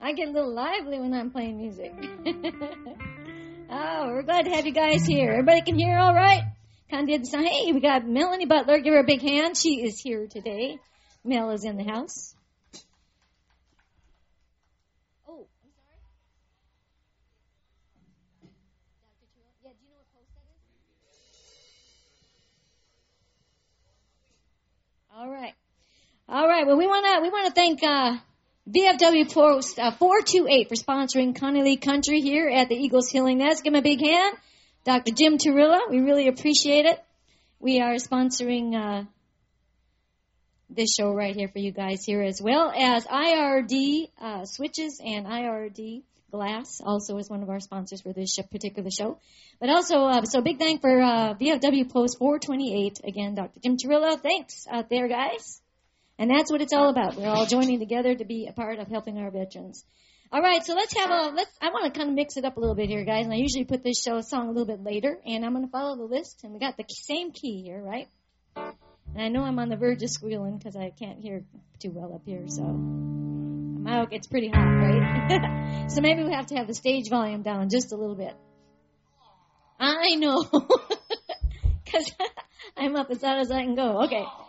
I get a little lively when I'm playing music. Oh, we're glad to have you guys here. Everybody can hear all right? Kind of did the Hey, we got Melanie Butler. Give her a big hand. She is here today. Mel is in the house. Oh, I'm sorry. Dr. Terrell? Yeah, do you know what post that is? All right. All right. Well, we want to thank VFW Post 428 for sponsoring Connie Lee Country here at the Eagles Healing Nest. Give him a big hand. Dr. Jim Turilla, we really appreciate it. We are sponsoring this show right here for you guys here, as well as IRD Switches and IRD Glass also is one of our sponsors for this particular show. But also, so big thank for VFW Post 428. Again, Dr. Jim Turilla, thanks out there, guys. And that's what it's all about. We're all joining together to be a part of helping our veterans. All right, so I want to kind of mix it up a little bit here, guys. And I usually put this song a little bit later, and I'm going to follow the list. And we got the same key here, right? And I know I'm on the verge of squealing because I can't hear too well up here, so it's pretty hot, right? So maybe we have to have the stage volume down just a little bit. I know, because I'm up as hot as I can go. Okay.